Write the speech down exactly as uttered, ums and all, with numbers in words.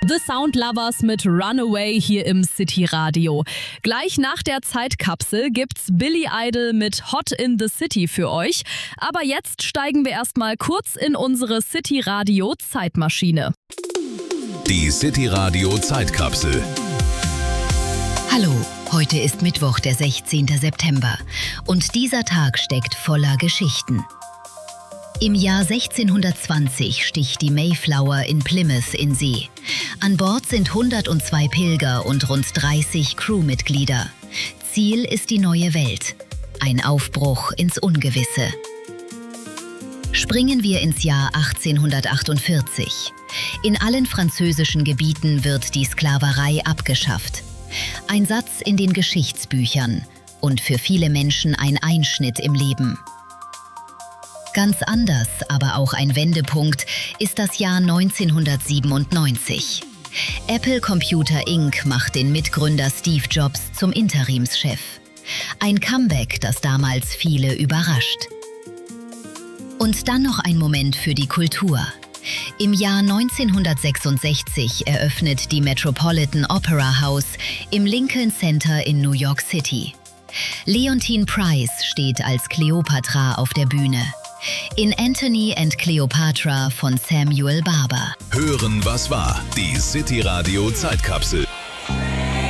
The Sound Lovers mit Runaway hier im City Radio. Gleich nach der Zeitkapsel gibt's Billy Idol mit Hot in the City für euch. Aber jetzt steigen wir erstmal kurz in unsere City Radio Zeitmaschine. Die City Radio Zeitkapsel. Hallo, heute ist Mittwoch, der sechzehnte September. Und dieser Tag steckt voller Geschichten. Im Jahr sechzehnhundertzwanzig sticht die Mayflower in Plymouth in See. An Bord sind hundertzwei Pilger und rund dreißig Crewmitglieder. Ziel ist die neue Welt. Ein Aufbruch ins Ungewisse. Springen wir ins Jahr achtzehnhundertachtundvierzig. In allen französischen Gebieten wird die Sklaverei abgeschafft. Ein Satz in den Geschichtsbüchern und für viele Menschen ein Einschnitt im Leben. Ganz anders, aber auch ein Wendepunkt, ist das Jahr neunzehnhundertsiebenundneunzig. Apple Computer Incorporated macht den Mitgründer Steve Jobs zum Interimschef. Ein Comeback, das damals viele überrascht. Und dann noch ein Moment für die Kultur. Im Jahr neunzehnhundertsechsundsechzig eröffnet die Metropolitan Opera House im Lincoln Center in New York City. Leontyne Price steht als Kleopatra auf der Bühne. In Antony and Cleopatra von Samuel Barber. Hören, was war. Die City Radio Zeitkapsel.